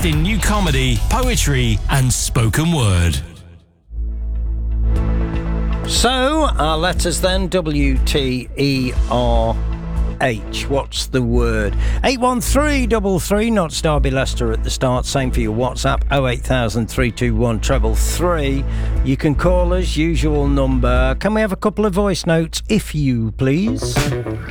latest in new comedy, poetry, and spoken word. So, our letters then, WTERH. What's the word? 81333, not Derby Leicester at the start. Same for your WhatsApp, 08000 321 333. You can call us, usual number. Can we have a couple of voice notes, if you please?